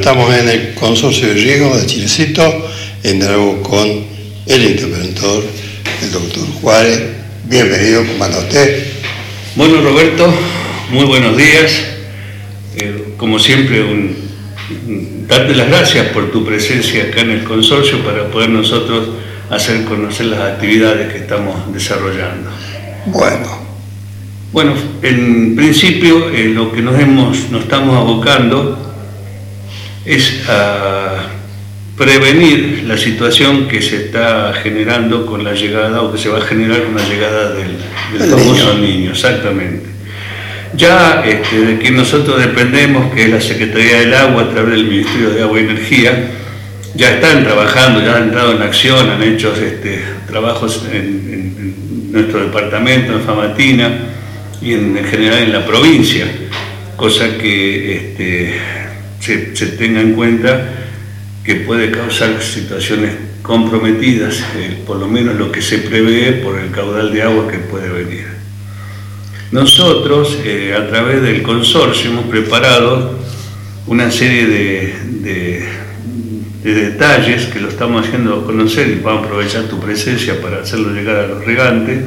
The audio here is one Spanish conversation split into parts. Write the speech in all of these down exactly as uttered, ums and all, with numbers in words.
estamos en el Consorcio de Riego de Chilecito, en diálogo con el interventor, el doctor Juárez. Bienvenido, ¿cómo anda usted? Bueno, Roberto, muy buenos días. Eh, como siempre, un, un, darte las gracias por tu presencia acá en el consorcio para poder nosotros hacer conocer las actividades que estamos desarrollando. Bueno. Bueno, en principio eh, lo que nos, hemos, nos estamos abocando es a prevenir la situación que se está generando con la llegada, o que se va a generar con la llegada del, del famoso niño. niño, exactamente. Ya este, de quien nosotros dependemos, que es la Secretaría del Agua, a través del Ministerio de Agua y Energía, ya están trabajando, ya han entrado en acción, han hecho este, trabajos en, en, en nuestro departamento, en Famatina, y en, en general en la provincia, cosa que este, se, se tenga en cuenta que puede causar situaciones comprometidas, eh, por lo menos lo que se prevé por el caudal de agua que puede venir. Nosotros, eh, a través del consorcio, hemos preparado una serie de, de, de detalles que lo estamos haciendo conocer, y vamos a aprovechar tu presencia para hacerlo llegar a los regantes,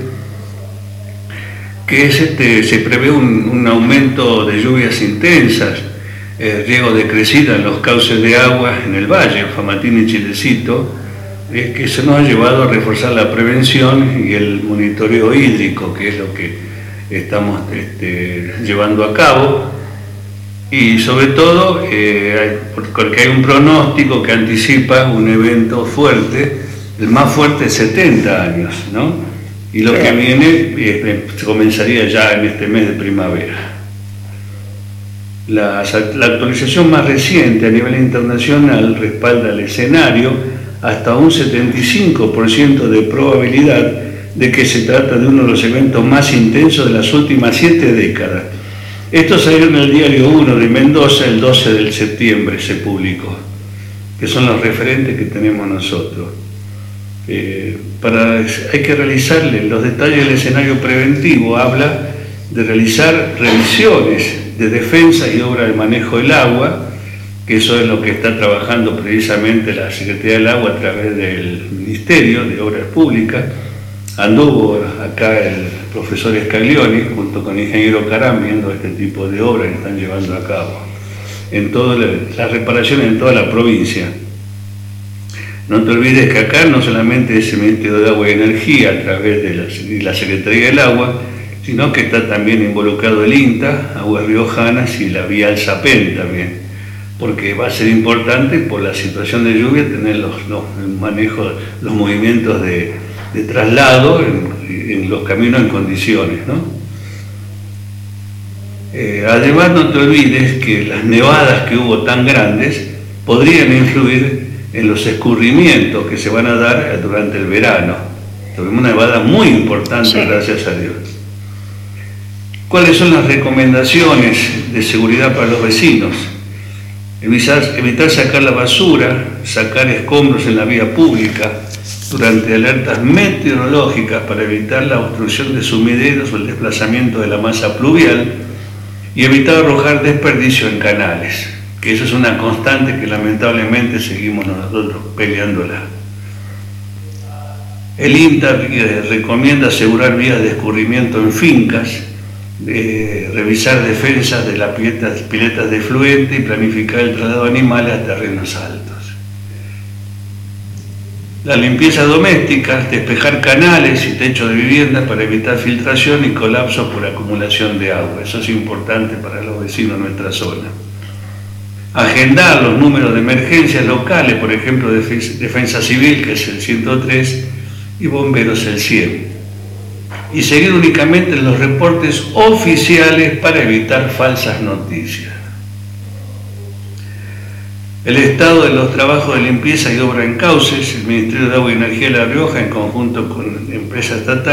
que es este, se prevé un, un aumento de lluvias intensas, eh, riego de crecida en los cauces de agua en el valle, Famatina y Chilecito, eh, que se nos ha llevado a reforzar la prevención y el monitoreo hídrico, que es lo que estamos este, llevando a cabo, y sobre todo eh, porque hay un pronóstico que anticipa un evento fuerte, el más fuerte de setenta años, ¿no? Y lo que viene eh, comenzaría ya en este mes de primavera. La, la actualización más reciente a nivel internacional respalda el escenario hasta un setenta y cinco por ciento de probabilidad de que se trata de uno de los eventos más intensos de las últimas siete décadas. Esto salió en el diario uno de Mendoza el doce de septiembre, se publicó, que son los referentes que tenemos nosotros. Eh, para, hay que realizarle los detalles del escenario preventivo, habla de realizar revisiones de defensa y obra de manejo del agua, que eso es lo que está trabajando precisamente la Secretaría del Agua a través del Ministerio de Obras Públicas. Anduvo acá el profesor Scaglioni junto con el ingeniero Caram viendo este tipo de obras que están llevando a cabo en todas las reparaciones en toda la provincia. No te olvides que acá no solamente es el Ministerio de Agua y Energía a través de la, de la Secretaría del Agua, sino que está también involucrado el INTA, Aguas Riojanas y la Vía Alzapén también, porque va a ser importante por la situación de lluvia tener los, los manejos, los movimientos de, de traslado en, en los caminos en condiciones, ¿no? Eh, además no te olvides que las nevadas que hubo tan grandes podrían influir en los escurrimientos que se van a dar durante el verano. Tuvimos una nevada muy importante, sí. Gracias a Dios. ¿Cuáles son las recomendaciones de seguridad para los vecinos? Evitar, evitar sacar la basura, sacar escombros en la vía pública durante alertas meteorológicas para evitar la obstrucción de sumideros o el desplazamiento de la masa pluvial, y evitar arrojar desperdicio en canales, que eso es una constante que lamentablemente seguimos nosotros peleándola. El INTA recomienda asegurar vías de escurrimiento en fincas, eh, revisar defensas de las piletas, piletas de fluente y planificar el traslado de animales a terrenos altos. La limpieza doméstica, despejar canales y techos de vivienda para evitar filtración y colapsos por acumulación de agua. Eso es importante para los vecinos de nuestra zona. Agendar los números de emergencias locales, por ejemplo, Defensa Civil, que es el ciento tres, y Bomberos el cien. Y seguir únicamente los reportes oficiales para evitar falsas noticias. El estado de los trabajos de limpieza y obra en cauces, el Ministerio de Agua y Energía de La Rioja, en conjunto con empresas estatales,